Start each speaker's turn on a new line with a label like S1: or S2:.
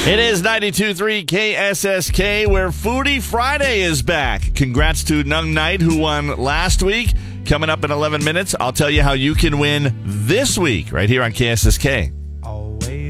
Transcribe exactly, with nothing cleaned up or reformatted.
S1: It is ninety-two point three K S S K, where Foodie Friday is back. Congrats to Nung Knight, who won last week. Coming up in eleven minutes, I'll tell you how you can win this week right here on K S S K.